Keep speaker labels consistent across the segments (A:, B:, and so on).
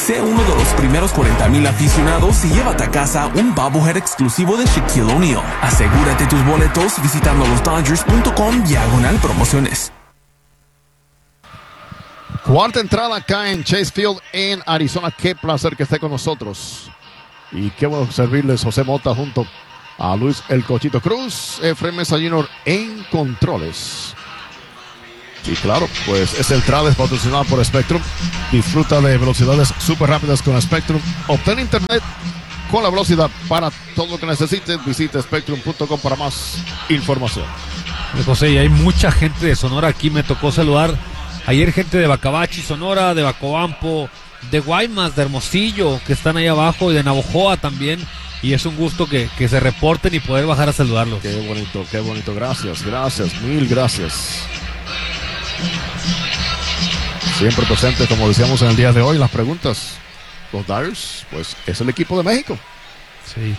A: Sé uno de los primeros 40,000 aficionados y llévate a casa un bobblehead exclusivo de Shaquille O'Neal. Asegúrate tus boletos visitando losdodgers.com/promociones.
B: Cuarta entrada acá en Chase Field en Arizona. Qué placer que esté con nosotros. Y qué bueno servirles José Mota junto a Luis El Cochito Cruz, Efraín Mesa Jr. en controles. Y claro, pues esta entrada es patrocinada por Spectrum. Disfruta de velocidades súper rápidas con Spectrum. Obtén internet con la velocidad para todo lo que necesites. Visita spectrum.com para más información.
C: José, y hay mucha gente de Sonora aquí. Me tocó saludar ayer gente de Bacabachi, Sonora, de Bacobampo, de Guaymas, de Hermosillo, que están ahí abajo, y de Navojoa también. Y es un gusto que se reporten y poder bajar a saludarlos.
B: Qué bonito. Gracias, mil gracias. Siempre presente, como decíamos en el día de hoy, las preguntas. Los Dyers, pues es el equipo de México.
C: Sí.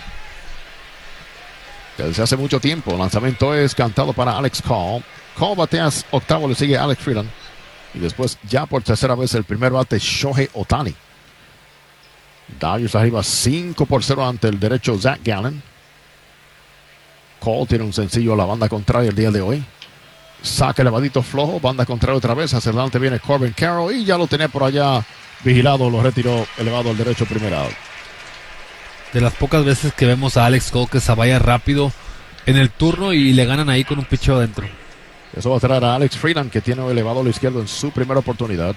B: Desde hace mucho tiempo. El lanzamiento es cantado para Alex Call. Call batea octavo, le sigue Alex Freeland. Y después, ya por tercera vez, el primer bate, Shohei Ohtani. Dyers arriba 5-0 ante el derecho Zach Gallen. Cole tiene un sencillo a la banda contraria el día de hoy. Saca elevadito flojo, banda contraria otra vez. Hacia adelante viene Corbin Carroll y ya lo tenía por allá vigilado. Lo retiró elevado al derecho primer out.
C: De las pocas veces que vemos a Alex Cole que se vaya rápido en el turno y le ganan ahí con un picheo adentro.
B: Eso va a traer a Alex Freeland, que tiene elevado a la izquierda en su primera oportunidad.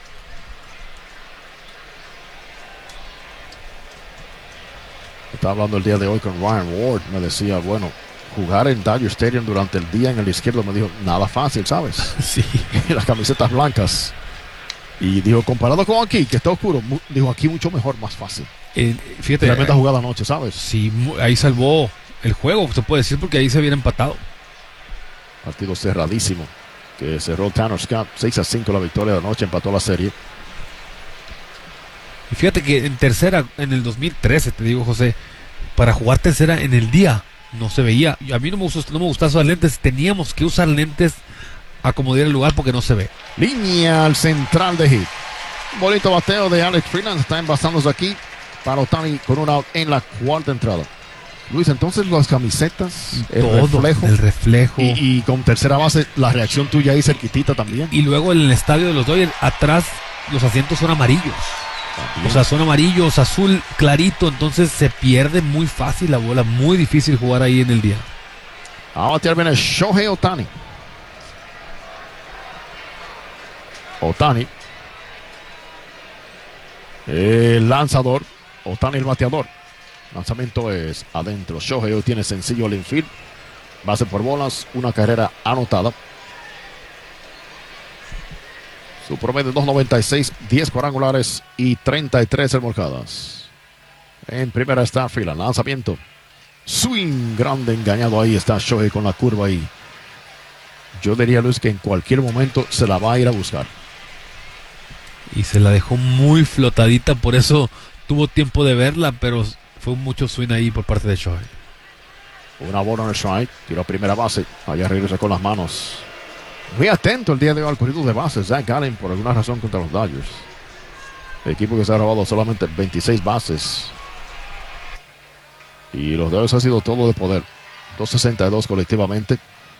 B: Estaba hablando el día de hoy con Ryan Ward. Me decía, bueno, jugar en Dodger Stadium durante el día en el izquierdo, me dijo, nada fácil, ¿sabes?
C: Sí.
B: Las camisetas blancas. Y dijo, comparado con aquí, que está oscuro, dijo, aquí mucho mejor, más fácil.
C: Fíjate.
B: Tremenda jugada anoche, ¿sabes?
C: Sí, ahí salvó el juego, se puede decir, porque ahí se hubiera empatado.
B: Partido cerradísimo, que cerró Tanner Scott, 6-5 la victoria de anoche, empató la serie.
C: Y fíjate que en tercera, en el 2013, te digo, José, para jugar tercera en el día, no se veía. A mí no me gustaba usar lentes, teníamos que usar lentes a como diera el lugar porque no se ve.
B: Línea al central de hit. Bonito bateo de Alex Freeland, está envasándose aquí para Ohtani con un out en la cuarta entrada. Luis, entonces las camisetas,
C: el reflejo.
B: Y con tercera base, la reacción tuya ahí cerquitita también.
C: Y luego en el estadio de los Dodgers, atrás los asientos son amarillos. También. O sea, son amarillos, azul clarito, entonces se pierde muy fácil la bola, muy difícil jugar ahí en el día.
B: A batear viene Shohei Ohtani. Ohtani, el lanzador, Ohtani el bateador. Lanzamiento es adentro. Shohei tiene sencillo al infield. Base por bolas, una carrera anotada. Su promedio 2.96, 10 cuadrangulares y 33 remolcadas. En primera está Freeland. Lanzamiento. Swing grande engañado. Ahí está Shohei con la curva ahí. Yo diría, Luis, que en cualquier momento se la va a ir a buscar.
C: Y se la dejó muy flotadita, por eso tuvo tiempo de verla, pero fue mucho swing ahí por parte de Shohei.
B: Una bola en el strike. Tiró a primera base. Allá regresa con las manos. Muy atento el día de hoy al corrido de bases. Zach Gallen por alguna razón contra los Dodgers. El equipo que se ha robado solamente 26 bases. Y los Dodgers ha sido todo de poder. 262 colectivamente.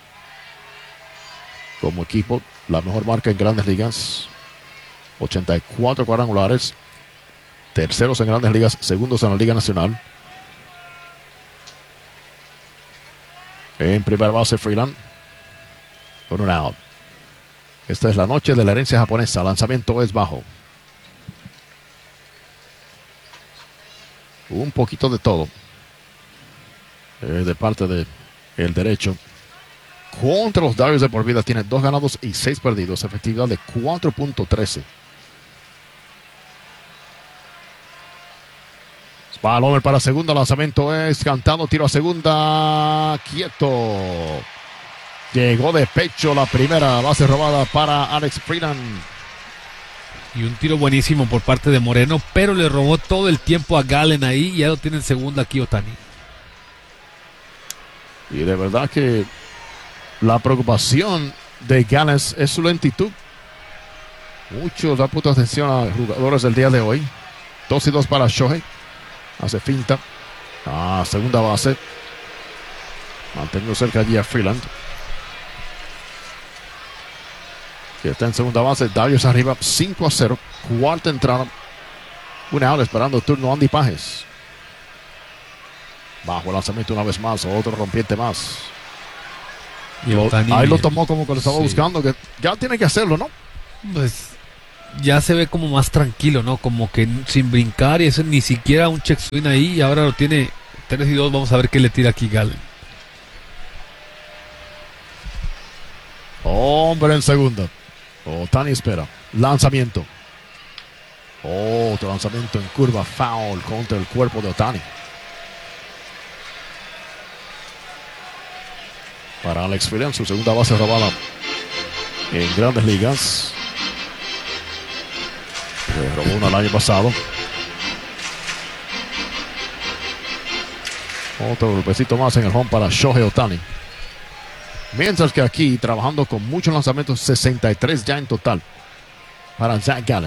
B: Como equipo, la mejor marca en Grandes Ligas. 84 cuadrangulares. Terceros en Grandes Ligas, segundos en la Liga Nacional. En primera base, Freeland. Con un out. Esta es la noche de la herencia japonesa. Lanzamiento es bajo. Un poquito de todo. De parte de el derecho. Contra los Dodgers de por vida tiene 2 ganados y 6 perdidos. Efectividad de 4.13. Balón para segunda. Lanzamiento es cantado. Tiro a segunda. Quieto. Llegó de pecho la primera base robada para Alex Freeland.
C: Y un tiro buenísimo por parte de Moreno, pero le robó todo el tiempo a Gallen ahí y ya lo tiene en segunda aquí Ohtani.
B: Y de verdad que la preocupación de Gallen es su lentitud. Muchos han puesto atención a jugadores del día de hoy. 2-2 para Shohei. Hace finta. Segunda base. Manteniendo cerca allí a Freeland. Que está en segunda base. Dodgers arriba 5-0. Cuarta entrada. Una out esperando el turno Andy Pages. Bajo el lanzamiento una vez más. Otro rompiente más. Ahí lo tomó como que lo estaba buscando. Que ya tiene que hacerlo, ¿no?
C: Pues ya se ve como más tranquilo, ¿no? Como que sin brincar y eso ni siquiera un check swing ahí. Y ahora lo tiene 3-2. Vamos a ver qué le tira aquí Gallen.
B: Hombre en segunda. Ohtani espera. Lanzamiento. Otro lanzamiento en curva. Foul contra el cuerpo de Ohtani. Para Alex Freeland, su segunda base robada en Grandes Ligas. Robó una el año pasado. Otro golpecito más en el home para Shohei Ohtani. Mientras que aquí, trabajando con muchos lanzamientos, 63 ya en total para Zach Gallen.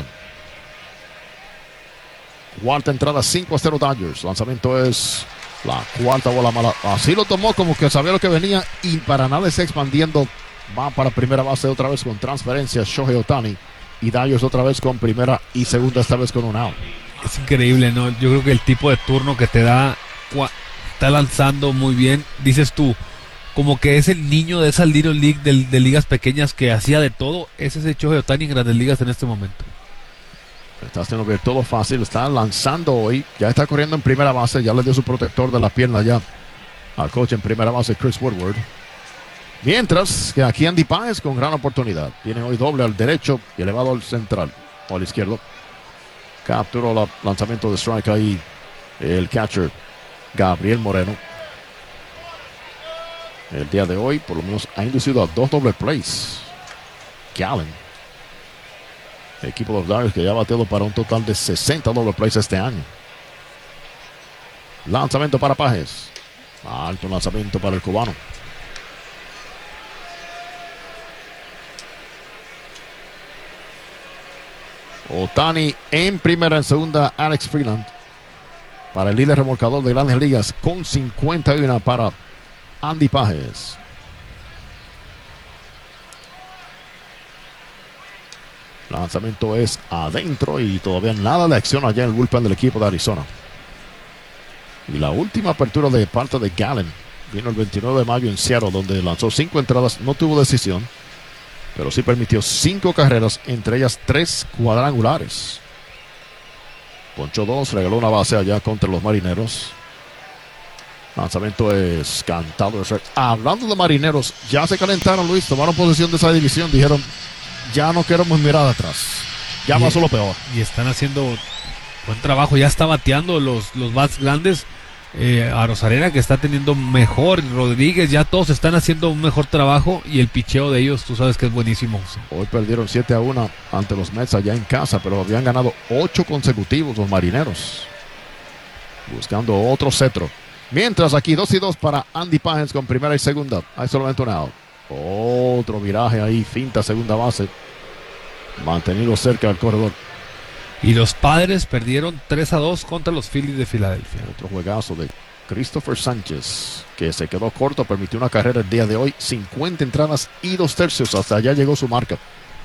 B: Cuarta entrada, 5-0 Dodgers. Lanzamiento es la cuarta bola mala. Así lo tomó como que sabía lo que venía y para nada está expandiendo. Va para primera base otra vez con transferencia Shohei Ohtani. Y Dodgers otra vez con primera y segunda, esta vez con un out.
C: Es increíble, ¿no? Yo creo que el tipo de turno que te da, está lanzando muy bien. Dices tú, como que es el niño de esa Little League de ligas pequeñas que hacía de todo. Ese es el Shohei Ohtani en Grandes Ligas en este momento.
B: Está haciendo ver todo fácil. Está lanzando hoy. Ya está corriendo en primera base. Ya le dio su protector de la pierna ya al coach en primera base, Chris Woodward. Mientras que aquí Andy Páez con gran oportunidad. Tiene hoy doble al derecho y elevado al central o al izquierdo. Capturó el lanzamiento de strike ahí el catcher Gabriel Moreno. El día de hoy por lo menos ha inducido a 2 doble plays. Gallen, el equipo de los Dodgers que ya ha bateado para un total de 60 doble plays este año. Lanzamiento para Páez. Alto lanzamiento para el cubano. Ohtani en primera, en segunda Alex Freeland. Para el líder remolcador de Grandes Ligas con 51 para Andy Páez. Lanzamiento es adentro y todavía nada de acción allá en el bullpen del equipo de Arizona. Y la última apertura de parte de Gallen vino el 29 de mayo en Seattle, donde lanzó 5 entradas, no tuvo decisión, pero sí permitió 5 carreras, entre ellas 3 cuadrangulares. Ponchó 2, regaló una base allá contra los Marineros. Lanzamiento es cantado. Hablando de Marineros, ya se calentaron, Luis, tomaron posesión de esa división, dijeron, ya no queremos mirar atrás, ya pasó lo peor.
C: Y están haciendo buen trabajo, ya está bateando los bats grandes. A Rosarena, que está teniendo mejor, Rodríguez, ya todos están haciendo un mejor trabajo y el picheo de ellos, tú sabes que es buenísimo.
B: Hoy perdieron 7-1 ante los Mets allá en casa, pero habían ganado 8 consecutivos los Marineros, buscando otro cetro. Mientras aquí 2-2 para Andy Páez con primera y segunda. Hay solamente un out. Otro viraje ahí, finta segunda base, mantenido cerca del corredor.
C: Y los Padres perdieron 3-2 contra los Phillies de Filadelfia.
B: Otro juegazo de Christopher Sánchez, que se quedó corto, permitió una carrera el día de hoy, 50 entradas y 2 tercios, hasta allá llegó su marca.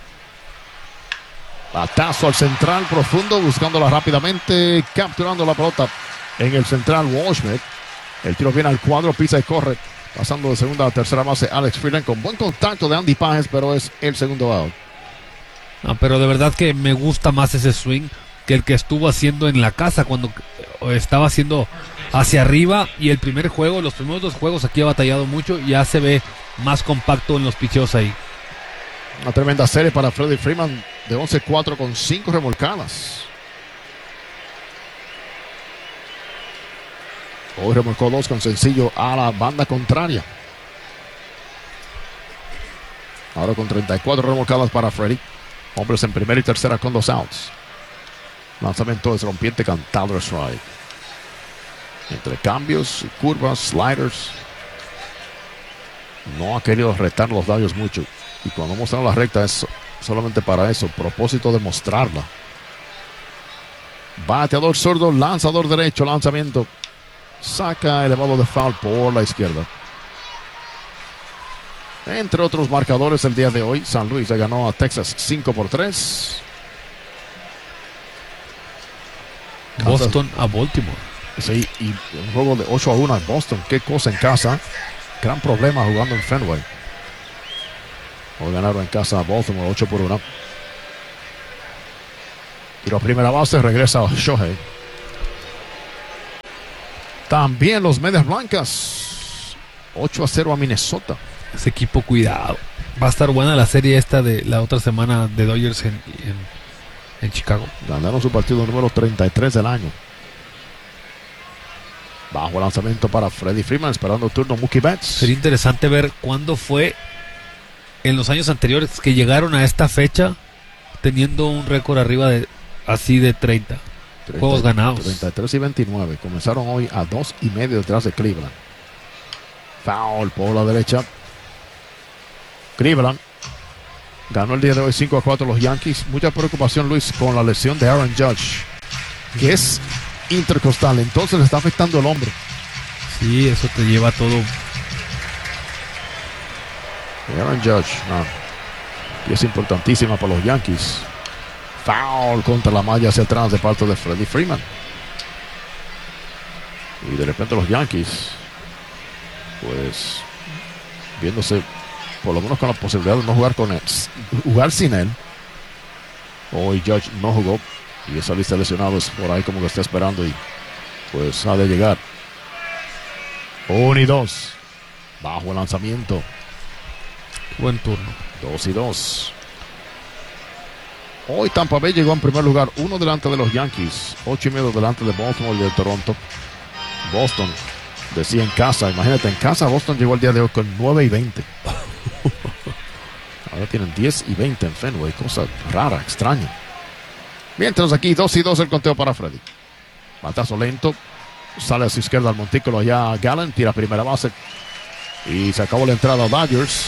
B: Batazo al central profundo, buscándola rápidamente, capturando la pelota en el central Waldschmidt. El tiro viene al cuadro, pisa y corre, pasando de segunda a tercera base Alex Freeland con buen contacto de Andy Páez, pero es el segundo out.
C: No, pero de verdad que me gusta más ese swing que el que estuvo haciendo en la casa cuando estaba haciendo hacia arriba. Y el primer juego, los primeros 2 juegos aquí ha batallado mucho, ya se ve más compacto en los picheos ahí.
B: Una tremenda serie para Freddie Freeman de 11-4 con 5 remolcadas. Hoy remolcó 2 con sencillo a la banda contraria. Ahora con 34 remolcadas para Freddie. Hombres en primera y tercera con 2 outs. Lanzamiento es rompiente, cantado strike. Entre cambios, curvas, sliders. No ha querido retar los Dodgers mucho. Y cuando muestran la recta es solamente para eso, propósito de mostrarla. Bateador zurdo, lanzador derecho, lanzamiento. Saca elevado de foul por la izquierda. Entre otros marcadores el día de hoy, San Luis le ganó a Texas 5-3.
C: Boston a Baltimore.
B: Sí, y un juego de 8-1 en Boston. Qué cosa en casa. Gran problema jugando en Fenway. Hoy ganaron en casa a Baltimore 8-1. Y la primera base regresa a Shohei. También los Medias Blancas 8-0 a Minnesota.
C: Ese equipo, cuidado. Va a estar buena la serie esta de la otra semana de Dodgers en Chicago.
B: Ganaron su partido número 33 del año. Bajo lanzamiento para Freddie Freeman, esperando turno Mookie Betts.
C: Sería interesante ver cuándo fue en los años anteriores que llegaron a esta fecha teniendo un récord arriba de así de 30 juegos ganados.
B: 33 y 29. Comenzaron hoy a 2.5 detrás de Cleveland. Foul por la derecha. Cleveland ganó el día de hoy 5-4 los Yankees. Mucha preocupación, Luis, con la lesión de Aaron Judge, que es intercostal, entonces le está afectando el hombro.
C: Sí, eso te lleva todo.
B: Aaron Judge, y es importantísima para los Yankees. Foul contra la malla hacia atrás de parte de Freddie Freeman. Y de repente los Yankees, pues, viéndose por lo menos con la posibilidad de no jugar con él, jugar sin él. Hoy Judge no jugó y esa lista de lesionados por ahí como que está esperando y pues ha de llegar. 1-2 bajo el lanzamiento.
C: Buen turno.
B: 2-2. Hoy Tampa Bay llegó en primer lugar, 1 delante de los Yankees, 8.5 delante de Baltimore y de Toronto. Boston decía en casa, imagínate, en casa Boston llegó el día de hoy con 9-20. Ahora tienen 10-20 en Fenway, cosa rara, extraña. Mientras aquí 2-2 el conteo para Freddy. Batazo lento, sale a su izquierda al montículo allá Gallen, tira primera base y se acabó la entrada a Dodgers.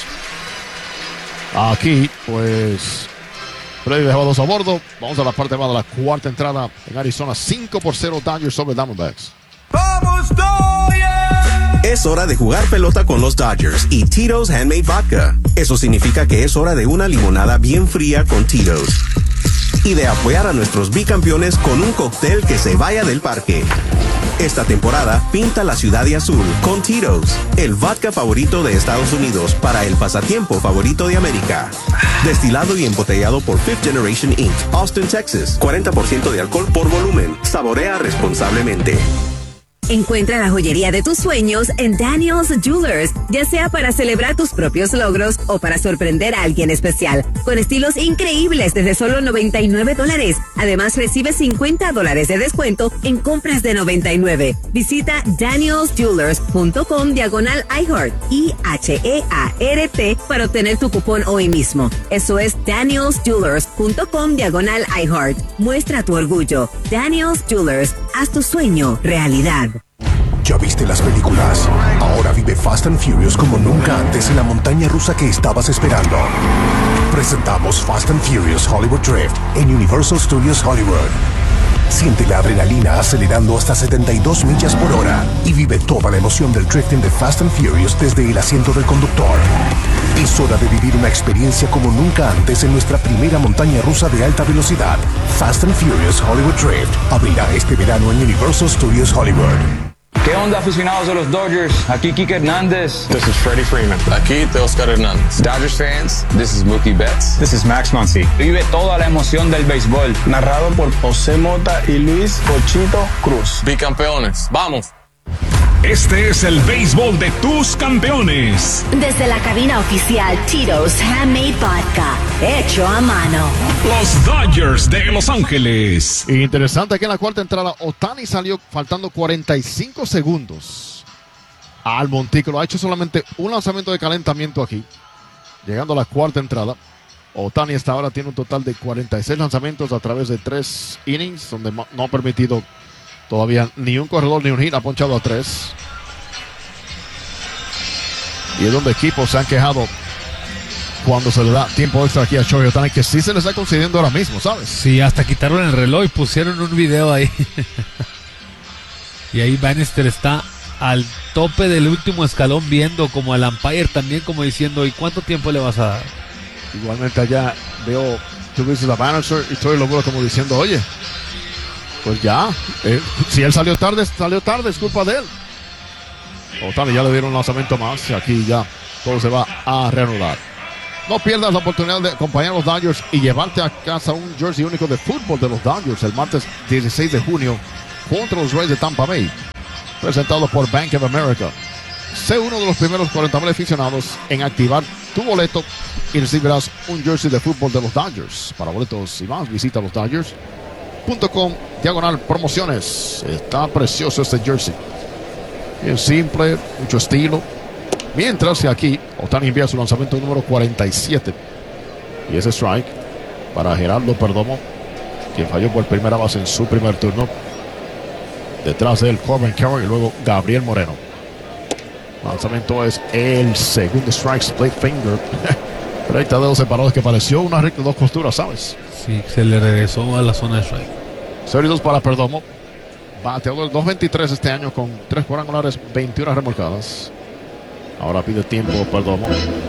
B: Aquí pues Freddy dejó 2 a bordo. Vamos a la parte más de la cuarta entrada en Arizona. 5-0 Dodgers sobre Diamondbacks.
D: ¡Vamos, Dodgers!
E: Es hora de jugar pelota con los Dodgers y Tito's Handmade Vodka. Eso significa que es hora de una limonada bien fría con Tito's. Y de apoyar a nuestros bicampeones con un cóctel que se vaya del parque. Esta temporada, pinta la ciudad de azul con Tito's, el vodka favorito de Estados Unidos para el pasatiempo favorito de América. Destilado y embotellado por Fifth Generation Inc., Austin, Texas. 40% de alcohol por volumen. Saborea responsablemente.
F: Encuentra la joyería de tus sueños en Daniel's Jewelers, ya sea para celebrar tus propios logros o para sorprender a alguien especial, con estilos increíbles desde solo $99. Además, recibe $50 de descuento en compras de $99. Visita danielsjewelers.com/iHeart, IHEART, para obtener tu cupón hoy mismo. Eso es danielsjewelers.com/iHeart. Muestra tu orgullo. Daniel's Jewelers, haz tu sueño realidad.
G: ¿Ya viste las películas? Ahora vive Fast and Furious como nunca antes en la montaña rusa que estabas esperando. Presentamos Fast and Furious Hollywood Drift en Universal Studios Hollywood. Siente la adrenalina acelerando hasta 72 millas por hora y vive toda la emoción del drifting de Fast and Furious desde el asiento del conductor. Es hora de vivir una experiencia como nunca antes en nuestra primera montaña rusa de alta velocidad. Fast and Furious Hollywood Drift abrirá este verano en Universal Studios Hollywood.
H: ¿Qué onda, aficionados de los Dodgers? Aquí Kike Hernández.
I: This is Freddie Freeman. Aquí Teoscar Hernández.
H: Dodgers fans, this is Mookie Betts. This is Max Muncy. Vive toda la emoción del béisbol.
I: Narrado por José Mota y Luis Pochito Cruz. Bicampeones, ¡vamos!
J: Este es el béisbol de tus campeones.
F: Desde la cabina oficial Tito's Handmade Vodka, hecho a mano.
J: Los Dodgers de Los Ángeles.
B: Interesante que en la cuarta entrada Ohtani salió faltando 45 segundos al montículo. Ha hecho solamente un lanzamiento de calentamiento aquí, llegando a la cuarta entrada. Ohtani hasta ahora tiene un total de 46 lanzamientos a través de 3 innings, donde no ha permitido todavía ni un corredor ni un hit, ha ponchado a 3. Y es donde equipos se han quejado cuando se le da tiempo extra aquí a Shohei Ohtani, que sí se le está concediendo ahora mismo, ¿sabes?
C: Sí, hasta quitaron el reloj y pusieron un video ahí. Y ahí Bannister está al tope del último escalón viendo como al umpire también, como diciendo, ¿y cuánto tiempo le vas a dar?
B: Igualmente allá veo, tú dices a Bannister y Troy lo veo como diciendo, oye, pues ya, si él salió tarde, es culpa de él. Ohtani ya le dieron un lanzamiento más y aquí ya todo se va a reanudar. No pierdas la oportunidad de acompañar a los Dodgers y llevarte a casa un jersey único de fútbol de los Dodgers el martes 16 de junio contra los Rays de Tampa Bay. Presentado por Bank of America. Sé uno de los primeros 40,000 aficionados en activar tu boleto y recibirás un jersey de fútbol de los Dodgers. Para boletos y más, visita losdodgers.com/promociones. Está precioso este jersey. Bien simple, mucho estilo. Mientras que aquí Ohtani envía su lanzamiento número 47. Y ese strike para Gerardo Perdomo, quien falló por primera base en su primer turno. Detrás de él Corbin Carroll y luego Gabriel Moreno. Lanzamiento es el segundo strike, split finger. Recta de dos separados que pareció una recta de dos costuras, ¿sabes?
C: Sí, se le regresó a la zona de strike.
B: Serie 2 para Perdomo. Bateador 2.23 este año con 3 cuadrangulares, 21 remolcadas. Ahora pide tiempo Perdomo.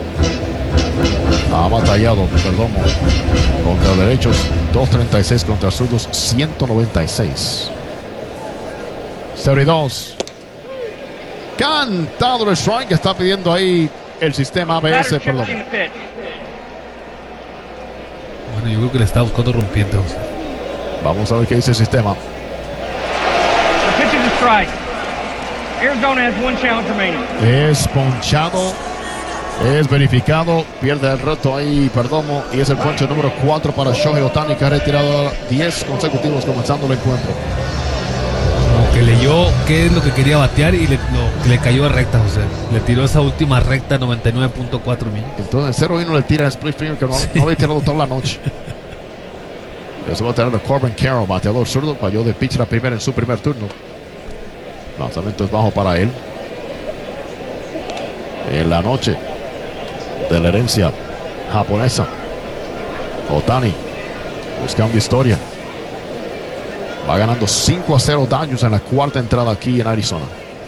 B: Ha batallado Perdomo contra derechos, 2.36 contra zurdos, 196. Serie 2. Cantado el strike que está pidiendo ahí el sistema ABS. Perdón.
C: Bueno, yo creo que le está buscando rompiente.
B: Vamos a ver qué dice el sistema. Es ponchado, es verificado, pierde el reto ahí Perdomo y es el ponche número 4 para Shohei Ohtani, que ha retirado 10 consecutivos comenzando el encuentro.
C: Como que leyó qué es lo que quería batear y le cayó a recta, José. Le tiró esa última recta 99.4 millas.
B: Entonces 0-1 le tira a split finger que no había tirado toda la noche. Eso va a tener a Corbin Carroll, bateador zurdo, falló de pitch la primera en su primer turno. Lanzamiento es bajo para él. En la noche de la herencia japonesa, Ohtani buscando historia. Va ganando 5-0 Dodgers en la cuarta entrada aquí en Arizona.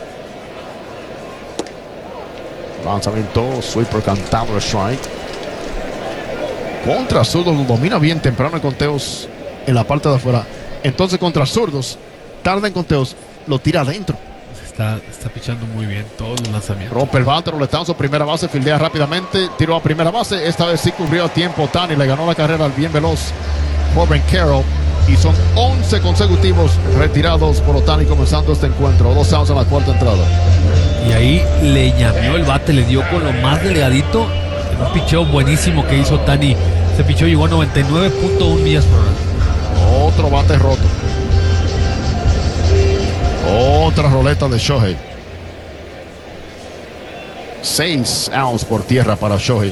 B: Lanzamiento, sweeper cantado el strike. Contra zurdos lo domina bien temprano en conteos en la parte de afuera. Entonces contra zurdos tarda en conteos, lo tira adentro.
C: Está pichando muy bien todos los lanzamientos.
B: Rompe el bate, roletazo, primera base, fildea rápidamente, tiró a primera base. Esta vez sí cubrió a tiempo Ohtani, le ganó la carrera al bien veloz Corbin Carroll. Y son 11 consecutivos retirados por Ohtani comenzando este encuentro. 2 outs en la cuarta entrada.
C: Y ahí le llameó el bate, le dio con lo más delgadito. Un picheo buenísimo que hizo Ohtani. Ese picheo llegó a 99.1 millas por hora.
B: Otro bate roto. Otra roleta de Shohei. 6 outs por tierra para Shohei.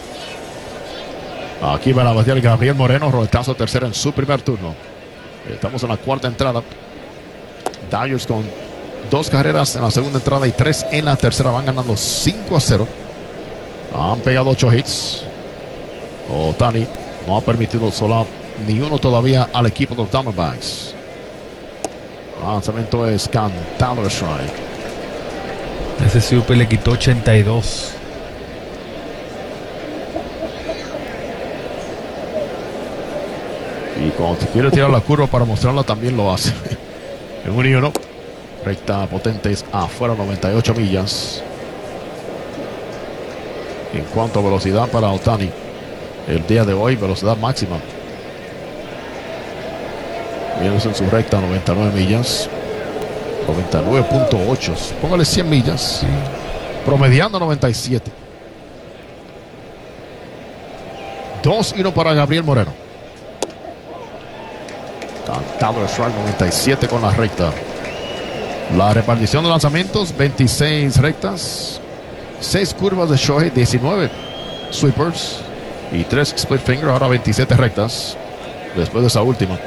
B: Aquí va a batear Gabriel Moreno, roletazo tercera en su primer turno. Estamos en la cuarta entrada. Dodgers con 2 carreras en la segunda entrada y 3 en la tercera. Van ganando 5-0. Han pegado 8 hits. Ohtani no ha permitido solo ni uno todavía al equipo de los Diamondbacks. Lanzamiento es cantado el strike.
C: Ese super le quitó 82.
B: Y cuando quiere tirar la curva para mostrarla también lo hace. En 1-1. Recta potente es afuera, 98 millas. En cuanto a velocidad para Ohtani, el día de hoy, velocidad máxima. Vienes en su recta, 99 millas. 99.8. Póngale 100 millas.
C: Sí.
B: Promediando 97. 2-1 para Gabriel Moreno. Cantado el strike, 97 con la recta. La repartición de lanzamientos, 26 rectas, 6 curvas de Shohei, 19 sweepers y 3 split finger, ahora 27 rectas después de esa última.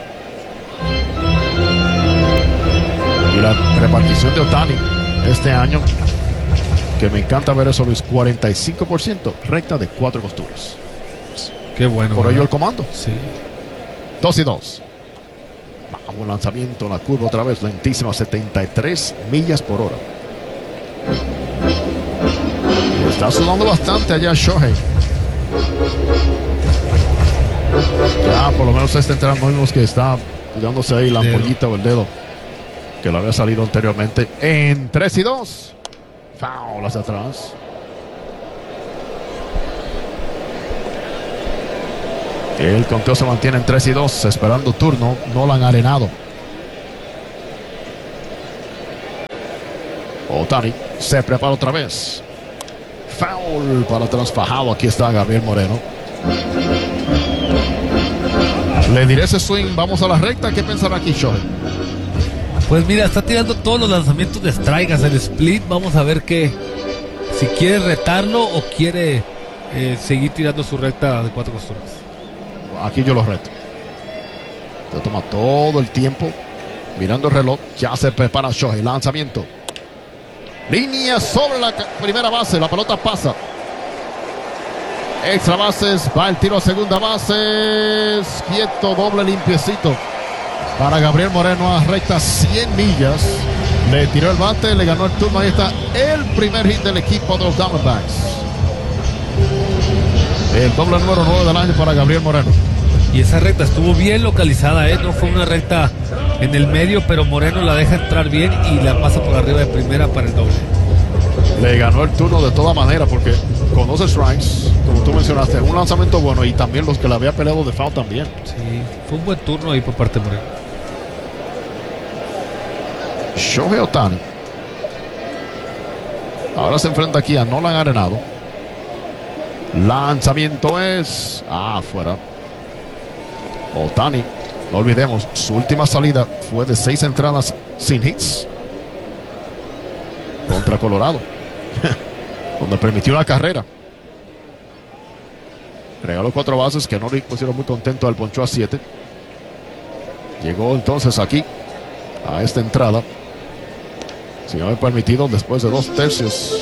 B: Y la repartición de Ohtani este año, Que me encanta ver eso, Luis. 45% recta de 4 costuras.
C: Qué bueno.
B: Por ello el comando.
C: Sí.
B: 2-2. Vamos, lanzamiento, la curva otra vez, lentísima, 73 millas por hora. Está sudando bastante allá Shohei. Ya por lo menos este entrando vimos que está cuidándose ahí la ampollita o el dedo que le había salido anteriormente. En 3-2. Foul hacia atrás. El conteo se mantiene en 3-2, esperando turno. Nolan Arenado. Ohtani se prepara otra vez. Foul para atrás, fajado. Aquí está Gabriel Moreno. Le diré ese swing. Vamos a la recta. ¿Qué pensará aquí Shohei?
C: Pues mira, está tirando todos los lanzamientos de strike hacia el split. Vamos a ver qué. Si quiere retarlo o quiere seguir tirando su recta de 4 costuras.
B: Aquí yo lo reto. Se toma todo el tiempo mirando el reloj. Ya se prepara Shohei. Lanzamiento. Línea sobre la primera base. La pelota pasa. Extra bases. Va el tiro a segunda base. Quieto, doble, limpiecito. Para Gabriel Moreno a recta 100 millas. Le tiró el bate, le ganó el turno. Ahí está el primer hit del equipo de los Diamondbacks. El doble número 9 del año para Gabriel Moreno.
C: Y esa recta estuvo bien localizada, no fue una recta en el medio, pero Moreno la deja entrar bien y la pasa por arriba de primera para el doble.
B: Le ganó el turno de toda manera porque con 12 strikes, como tú mencionaste, un lanzamiento bueno y también los que le había peleado de foul también.
C: Sí, fue un buen turno ahí por parte de Moreno.
B: Shohei Ohtani ahora se enfrenta aquí a Nolan Arenado. Lanzamiento es afuera. Ohtani, no olvidemos, su última salida fue de 6 entradas sin hits contra Colorado, donde permitió una carrera. Regaló 4 bases que no le pusieron muy contento, al ponchó a 7. Llegó entonces aquí a esta entrada sin haber permitido después de 2 tercios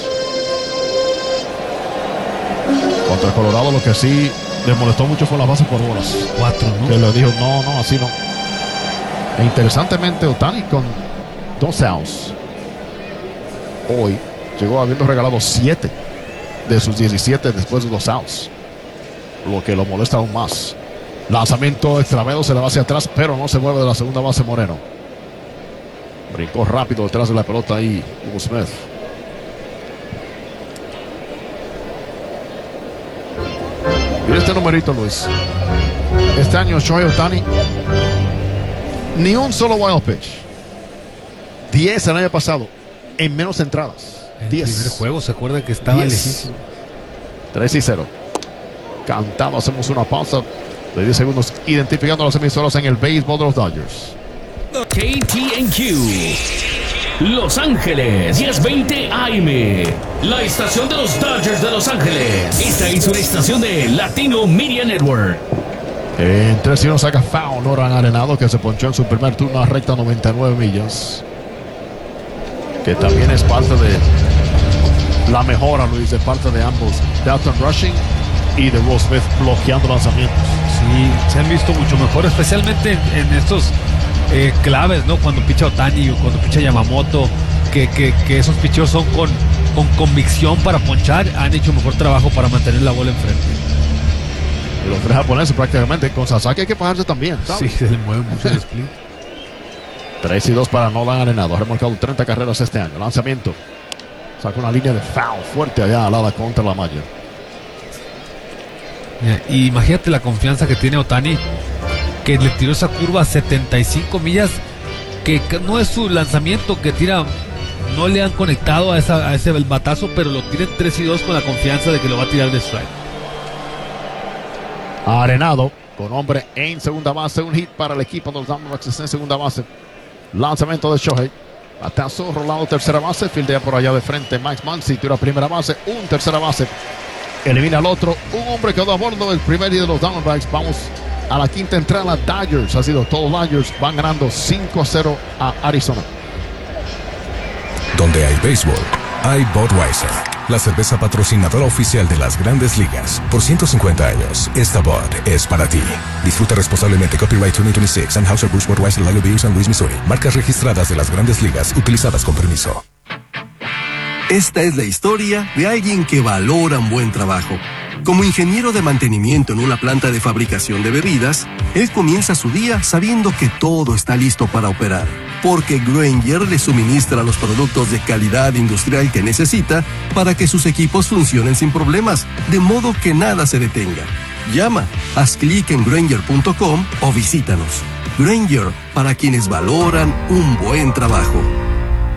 B: contra Colorado. Lo que sí le molestó mucho fue la base por bolas.
C: 4, ¿no?
B: Que le dijo, no, así no. E interesantemente, Ohtani con 2 outs hoy llegó habiendo regalado 7 de sus 17 después de 2 outs, lo que lo molesta aún más. Lanzamiento extramedo, se le va hacia atrás, pero no se mueve de la segunda base Moreno. Brincó rápido detrás de la pelota ahí Hugo Smith. Y este numerito, Luis. Este año Shohei Ohtani ni un solo wild pitch. 10 el año pasado en menos entradas.
C: El
B: 10.
C: primer juego, se acuerda que estaba lejísimo.
B: 3-0. Cantado, hacemos una pausa de 10 segundos identificando las emisoras en el béisbol de los Dodgers.
K: KTNQ Los Ángeles 1020 AM, la estación de los Dodgers de Los Ángeles. Esta es una estación de Latino Media Network.
B: En 3-1 saca foul Nolan Arenado, que se ponchó en su primer turno a recta 99 millas, que también es parte de la mejora, Luis, de parte de ambos, Dalton Rushing y de Will Smith bloqueando lanzamientos.
C: Sí, se han visto mucho mejor, especialmente en estos claves, ¿no? Cuando picha Ohtani o cuando picha Yamamoto, que esos picheos son con convicción para ponchar, han hecho mejor trabajo para mantener la bola enfrente.
B: Y los 3 japoneses prácticamente, con Sasaki hay que pagarse también, ¿sabes?
C: Sí, se le mueve mucho el split.
B: 3-2 para Nolan Arenado, ha remolcado 30 carreras este año. Lanzamiento, saca una línea de foul fuerte allá alada contra la malla.
C: Y imagínate la confianza que tiene Ohtani, que le tiró esa curva a 75 millas, que no es su lanzamiento que tira, no le han conectado a ese batazo, pero lo tira en 3-2 con la confianza de que lo va a tirar de strike.
B: Arenado con hombre en segunda base, un hit para el equipo de los Diamondbacks en segunda base. Lanzamiento de Shohei, batazo rolado tercera base, fildea por allá de frente Max Muncy, tira primera base, un tercera base, elimina al otro, un hombre quedó a bordo del primer día de los Diamondbacks. Vamos a la quinta entrada. Dodgers, ha sido todos Dodgers, van ganando 5-0 a Arizona.
G: Donde hay béisbol,
L: hay Budweiser, la cerveza patrocinadora oficial de las Grandes Ligas. Por 150 años, esta Bud es para ti. Disfruta responsablemente. Copyright 2026. Anheuser-Busch Budweiser Lager Beer, San Luis, Missouri. Marcas registradas de las Grandes Ligas, utilizadas con permiso.
M: Esta es la historia de alguien que valora un buen trabajo. Como ingeniero de mantenimiento en una planta de fabricación de bebidas, él comienza su día sabiendo que todo está listo para operar, porque Grainger le suministra los productos de calidad industrial que necesita para que sus equipos funcionen sin problemas, de modo que nada se detenga. Llama, haz clic en Grainger.com o visítanos. Grainger, para quienes valoran un buen trabajo.